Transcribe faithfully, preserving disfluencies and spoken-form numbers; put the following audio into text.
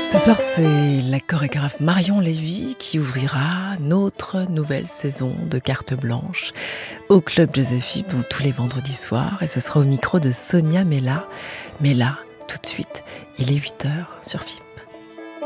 Ce soir, c'est la chorégraphe Marion Lévy qui ouvrira notre nouvelle saison de Carte Blanche au Club Joséphine tous les vendredis soirs. Et ce sera au micro de Sonia Mella. Mais là, tout de suite, il est huit heures sur F I P.